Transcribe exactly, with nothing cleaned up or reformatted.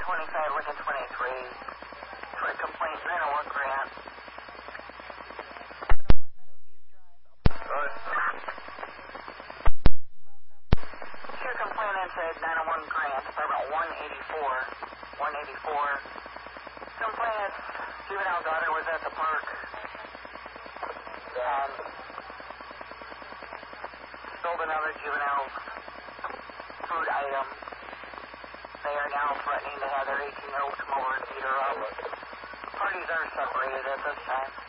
twenty-five, Lincoln twenty-three, for a complaint, nine oh one grant. Good. Your complaint inside nine oh one grant, apartment one eighty-four, one eighty-four. Complainant's juvenile daughter was at the park and stole another juvenile food item. They are now threatening to have their eighteen-year-old come over and beat her up. Parties are separated at this time.